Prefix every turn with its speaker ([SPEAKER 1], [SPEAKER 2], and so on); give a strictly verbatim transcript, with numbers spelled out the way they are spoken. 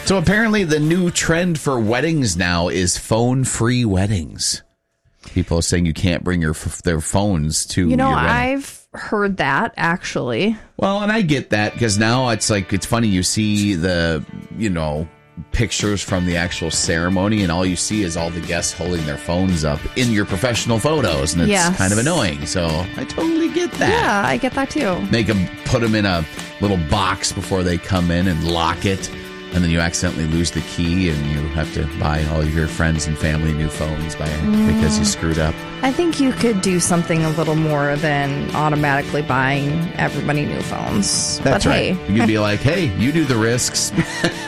[SPEAKER 1] So apparently the new trend for weddings now is phone-free weddings. People are saying you can't bring your their phones to
[SPEAKER 2] You know,
[SPEAKER 1] your wedding.
[SPEAKER 2] I've heard that, actually.
[SPEAKER 1] Well, and I get that because now it's like, it's funny. You see the, you know, pictures from the actual ceremony and all you see is all the guests holding their phones up in your professional photos. And it's
[SPEAKER 2] Yes.
[SPEAKER 1] kind of annoying. So I totally get that.
[SPEAKER 2] Yeah, I get that too.
[SPEAKER 1] Make them put them in a little box before they come in and lock it. And then you accidentally lose the key and you have to buy all of your friends and family new phones by mm. because you screwed up.
[SPEAKER 2] I think you could do something a little more than automatically buying everybody new phones.
[SPEAKER 1] That's
[SPEAKER 2] but
[SPEAKER 1] right.
[SPEAKER 2] Hey.
[SPEAKER 1] You could be like, hey, you do the risks.